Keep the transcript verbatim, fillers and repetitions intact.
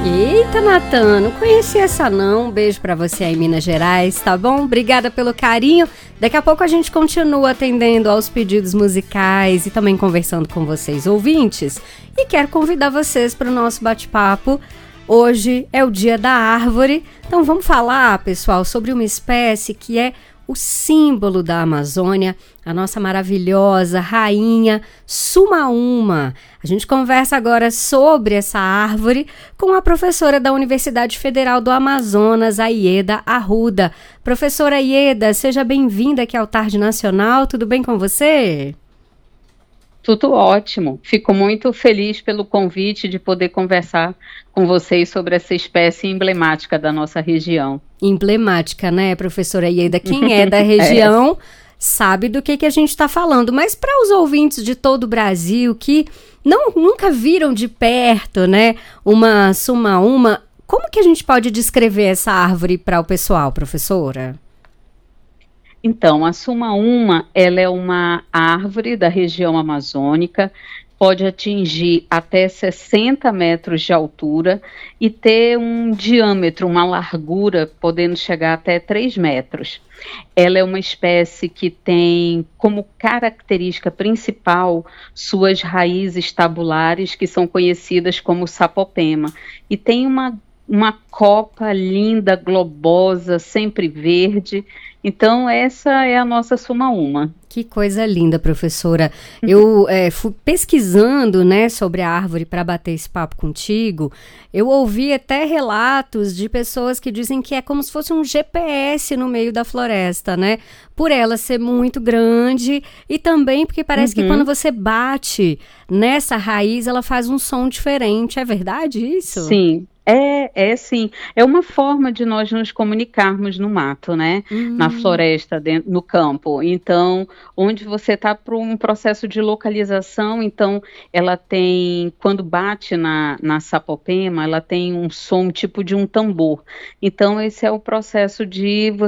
Eita, Natan, não conheci essa não. Um beijo pra você aí em Minas Gerais, tá bom? Obrigada pelo carinho. Daqui a pouco a gente continua atendendo aos pedidos musicais e também conversando com vocês, ouvintes. E quero convidar vocês para o nosso bate-papo. Hoje é o Dia da Árvore. Então vamos falar, pessoal, sobre uma espécie que é o símbolo da Amazônia, a nossa maravilhosa rainha Sumaúma. A gente conversa agora sobre essa árvore com a professora da Universidade Federal do Amazonas, a Ieda Arruda. Professora Ieda, seja bem-vinda aqui ao Tarde Nacional. Tudo bem com você? Tudo ótimo. Fico muito feliz pelo convite de poder conversar com vocês sobre essa espécie emblemática da nossa região. Emblemática, né, professora Ieda? Quem é da região é. sabe do que, que a gente está falando. Mas para os ouvintes de todo o Brasil que não, nunca viram de perto, né, uma Sumaúma, como que a gente pode descrever essa árvore para o pessoal, professora? Então, a Sumaúma, ela é uma árvore da região amazônica, pode atingir até sessenta metros de altura e ter um diâmetro, uma largura, podendo chegar até três metros. Ela é uma espécie que tem como característica principal suas raízes tabulares, que são conhecidas como sapopema, e tem uma uma copa linda, globosa, sempre verde. Então, essa é a nossa Sumaúma. Que coisa linda, professora. Eu é, fui pesquisando, né, sobre a árvore para bater esse papo contigo. Eu ouvi até relatos de pessoas que dizem que é como se fosse um G P S no meio da floresta, né? Por ela ser muito grande e também porque parece uhum. que quando você bate nessa raiz, ela faz um som diferente. É verdade isso? Sim. É, é sim, é uma forma de nós nos comunicarmos no mato, né, hum. na floresta, dentro, no campo. Então, onde você está para um processo de localização, então ela tem, quando bate na, na sapopema, ela tem um som tipo de um tambor. Então, esse é o processo de